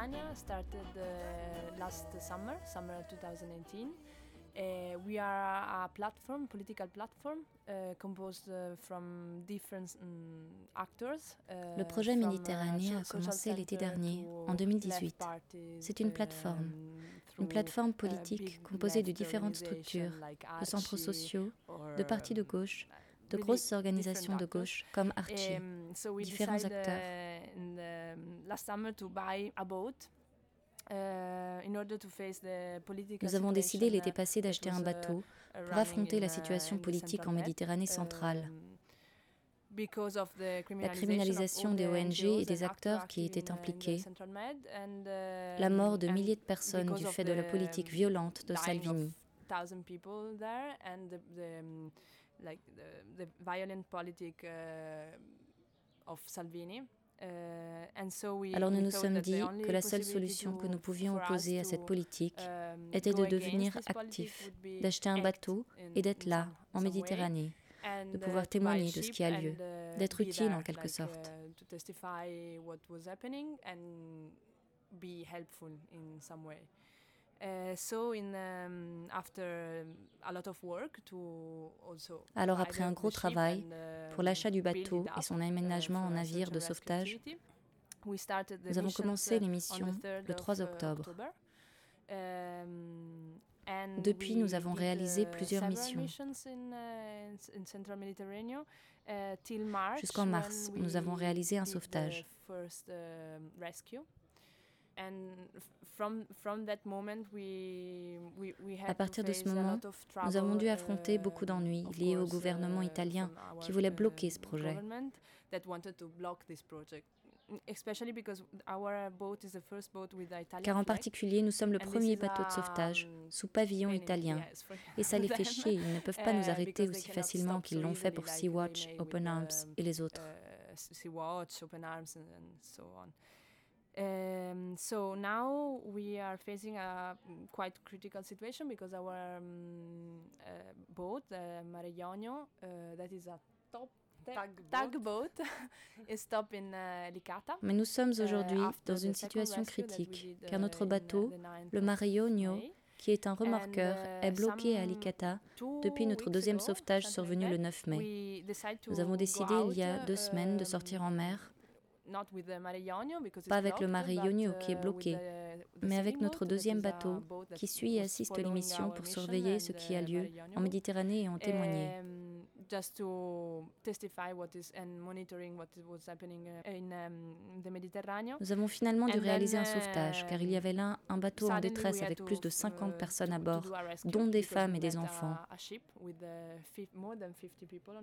Mediterranean started last summer 2018. We are a political platform, composed from different actors. Le projet Méditerranée a commencé l'été dernier, en 2018. C'est une plateforme politique composée de différentes structures, de centres sociaux, de partis de gauche, de grosses organisations de gauche comme Archie, différents acteurs. Last summer to buy a boat. Nous avons décidé l'été passé d'acheter un bateau pour affronter la situation politique en Méditerranée centrale. La criminalisation des ONG et des acteurs qui étaient impliqués, la mort de milliers de personnes du fait de la politique violente de Salvini. Alors nous nous sommes dit que la seule solution que nous pouvions opposer à cette politique était de devenir actifs, d'acheter un bateau et d'être là, en Méditerranée, de pouvoir témoigner de ce qui a lieu, d'être utile en quelque sorte. Alors après un gros travail pour l'achat du bateau et son aménagement en navire de sauvetage, nous avons commencé les missions le 3 octobre. Depuis, nous avons réalisé plusieurs missions. Jusqu'en mars, nous avons réalisé un sauvetage. À partir de ce moment, nous avons dû affronter beaucoup d'ennuis liés au gouvernement italien qui voulait bloquer ce projet. Car en particulier, nous sommes le premier bateau de sauvetage sous pavillon italien. Et ça les fait chier, ils ne peuvent pas nous arrêter aussi facilement qu'ils l'ont fait pour Sea-Watch, Open Arms et les autres. So now we are facing a quite critical situation because our boat, Mare Jonio, that is a tugboat, is stopped in Licata. Mais nous sommes aujourd'hui dans une situation critique, car notre bateau, le Mare Jonio, qui est un remorqueur, est bloqué à Licata depuis notre deuxième sauvetage survenu le 9 mai. Nous avons décidé il y a 2 semaines de sortir en mer. Pas avec le Mare Jonio qui est bloqué, mais avec notre deuxième bateau qui suit et assiste les missions pour surveiller ce qui a lieu en Méditerranée et en témoigner. Nous avons finalement dû réaliser un sauvetage, car il y avait là un bateau en détresse avec plus de 50 personnes à bord, dont des femmes et des enfants.